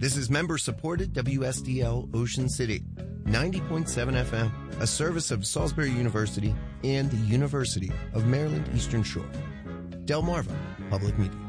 This is member-supported WSDL Ocean City, 90.7 FM, a service of Salisbury University and the University of Maryland Eastern Shore. Delmarva Public Media.